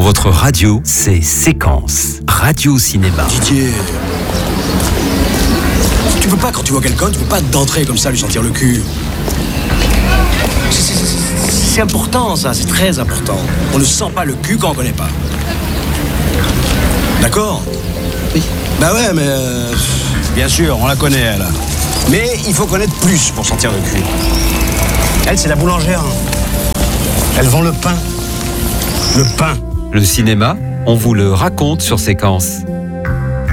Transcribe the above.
votre radio, c'est Séquence, Radio Cinéma. Didier, tu peux pas, quand tu vois quelqu'un, tu peux pas d'entrer comme ça lui sentir le cul. C'est important ça, c'est très important. On ne sent pas le cul quand on connaît pas. D'accord ? Oui. Bah ouais, mais bien sûr, on la connaît elle. Mais il faut connaître plus pour sentir le cul. Elle, c'est la boulangère. Elle vend le pain. Le pain. Le cinéma, on vous le raconte sur Séquence.